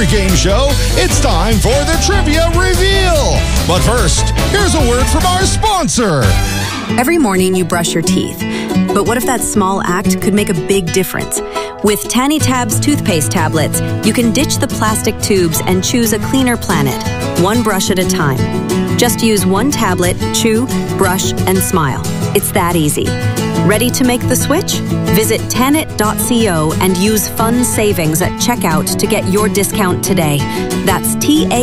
pregame show, it's time for the Trivia Reveal. But first, here's a word from our sponsor. Every morning you brush your teeth. But what if that small act could make a big difference? With Tanny Tabs toothpaste tablets, you can ditch the plastic tubes and choose a cleaner planet, one brush at a time. Just use one tablet, chew, brush, and smile. It's that easy. Ready to make the switch? Visit Tanit.co and use fun savings at checkout to get your discount today. That's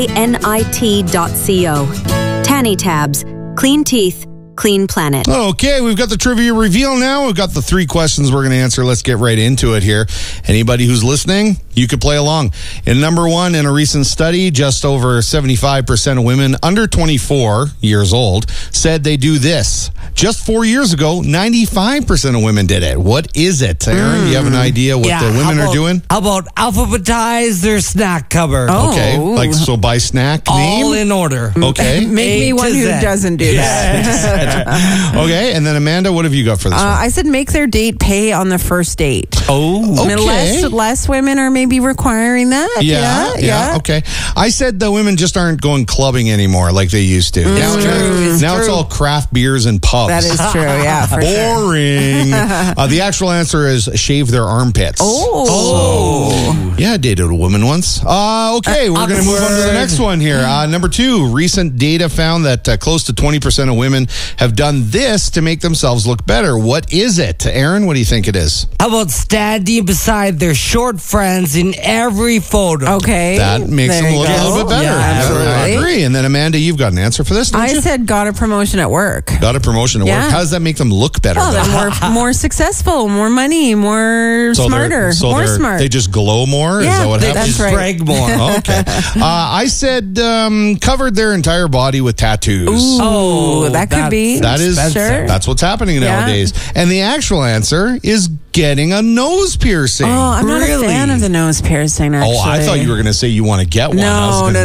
TANIT.co. Tanny Tabs. Clean teeth. Clean planet. Okay, we've got the Trivia Reveal now. We've got the 3 questions we're going to answer. Let's get right into it here. Anybody who's listening, you could play along. In number 1, in a recent study, just over 75% of women under 24 years old said they do this. Just 4 years ago, 95% of women did it. What is it, Aaron? Do you have an idea what the women are doing? How about alphabetize their snack cupboard? Okay, like so by snack name? All in order. Okay. Make me one who doesn't do that. Okay, and then Amanda, what have you got for this one? I said make their date pay on the first date. Oh, okay. Less women are maybe requiring that. Yeah. Okay. I said the women just aren't going clubbing anymore like they used to. Now it's all craft beers and pubs. That is true, yeah. For Boring. The actual answer is shave their armpits. Oh. Yeah, I dated a woman once. Okay, we're going to move on to the next one here. Number 2, recent data found that close to 20% of women have done this to make themselves look better. What is it? Aaron, what do you think it is? How about standing beside their short friends in every photo? Okay. That makes them look a little bit better. Yeah, absolutely. I agree. And then Amanda, you've got an answer for this, don't you? I said got a promotion at work. Got a promotion at work. How does that make them look better? Well, they're more successful, more money, more smarter, more smart. They just glow more? Is that what happens? That's right. Brag more. Okay. I said covered their entire body with tattoos. Ooh, that could be. That's what's happening nowadays. And the actual answer is getting a nose piercing. Oh, I'm not a fan of the nose piercing, actually. Oh, I thought you were going to say you want to get one. No way.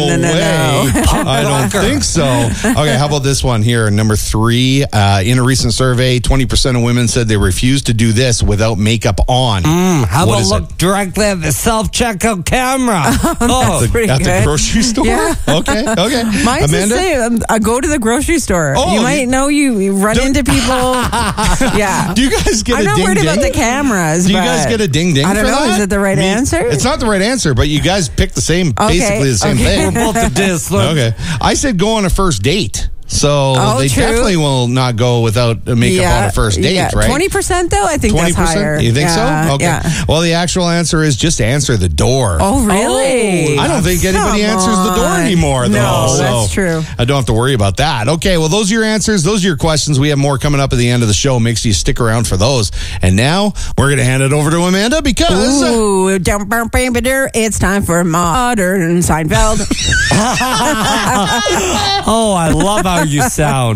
I don't think so. Okay, how about this one here? Number 3, in a recent survey, 20% of women said they refused to do this without makeup on. How about look directly at the self-checkout camera? That's pretty good. The grocery store? Yeah. Okay. Mine's Amanda? the same. Go to the grocery store. Oh, you might know you run into people. Yeah. Do you guys get I'm a not ding worried ding? about the cameras. Do you guys get a ding ding? I don't for know. that? Is it the right answer? It's not the right answer, but you guys picked basically the same thing. We're both the disc. Okay. I said go on a first date. So they definitely will not go without makeup on a first date, right? 20% though, I think 20%? That's higher. You think so? Okay. Yeah. Well, the actual answer is just answer the door. Oh, really? I don't think anybody answers the door anymore, though. No, that's true. I don't have to worry about that. Okay, well, those are your answers. Those are your questions. We have more coming up at the end of the show. Make sure you stick around for those. And now we're going to hand it over to Amanda because... It's time for Modern Seinfeld. Oh, I love how you sound.